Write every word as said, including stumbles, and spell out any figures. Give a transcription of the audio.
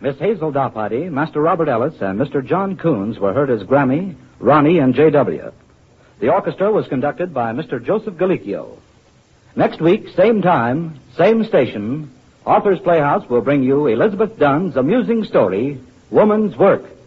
Miss Hazel Dopati, Master Robert Ellis, and Mister John Coons were heard as Grammy, Ronnie, and J W. The orchestra was conducted by Mister Joseph Galicchio. Next week, same time, same station, Author's Playhouse will bring you Elizabeth Dunn's amusing story, Woman's Work.